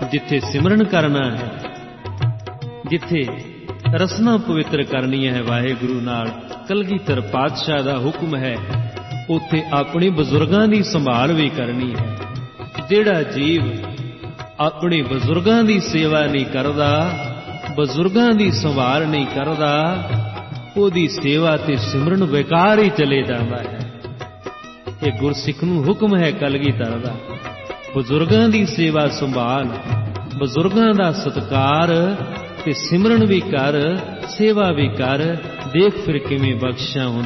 जिथे सिमरन करना है, जिथे रसना पवित्र करनी है वाहिगुरु नाल कलगीधर पातशाह दा हुक्म है, उत्थे अपने बजुर्गां दी संभाल भी करनी है। जिहड़ा जीव अपने बजुर्गां दी सेवा नहीं करदा, बजुर्गां दी संभाल नहीं करदा, ओदी सेवा ते सिमरन बेकार ही चले जांदा है। ये गुरसिख नूं हुक्म है कलगीधर दा, बजुर्गां दी सेवा संभाल, बजुर्गां दा सत्कार ते सिमरन भी कर, सेवा भी कर, देख फिर किवें बख्शिशां